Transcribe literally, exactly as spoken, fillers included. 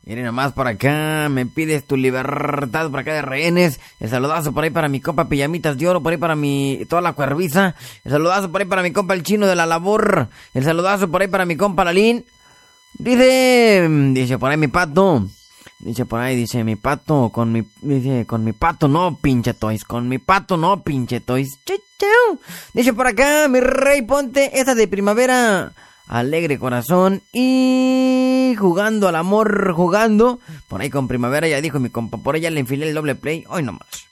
Miren nomás por acá, me pides tu libertad por acá de rehenes. El saludazo por ahí para mi compa Pijamitas de Oro, por ahí para mi toda la cuerviza. El saludazo por ahí para mi compa el chino de la labor. El saludazo por ahí para mi compa Lalín. Dice, dice por ahí mi pato. Dice por ahí, dice mi pato, con mi, dice, con mi pato no, pinche toys, con mi pato no, pinche toys. Chau. Dice por acá, mi rey, ponte esta de primavera. Alegre corazón y jugando al amor, jugando. Por ahí con primavera ya dijo mi compa, por ella le enfilé el doble play, hoy nomás.